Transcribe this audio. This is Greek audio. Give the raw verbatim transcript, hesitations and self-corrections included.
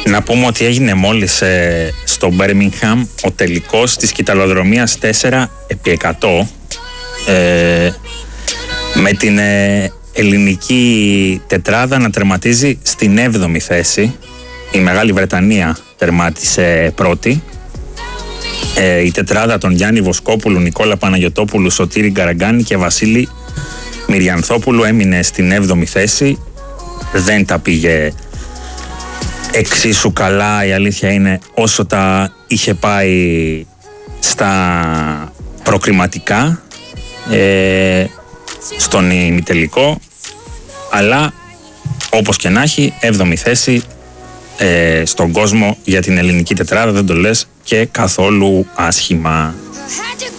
Να πούμε ότι έγινε μόλις ε, στο Birmingham ο τελικός της κυταλοδρομίας τέσσερα επί εκατό ε, με την ε, ελληνική τετράδα να τερματίζει στην έβδομη θέση. Η Μεγάλη Βρετανία τερμάτισε πρώτη. Ε, η τετράδα των Γιάννη Βοσκόπουλου, Νικόλα Παναγιωτόπουλου, Σωτήρη Γκαραγκάνη και Βασίλη Μυριανθόπουλου έμεινε στην έβδομη θέση. Δεν τα πήγε εξίσου καλά, η αλήθεια είναι, όσο τα είχε πάει στα προκριματικά ε, στον ημιτελικό, αλλά όπως και να έχει, έβδομη θέση ε, στον κόσμο για την ελληνική τετράδα, δεν το λες και καθόλου άσχημα.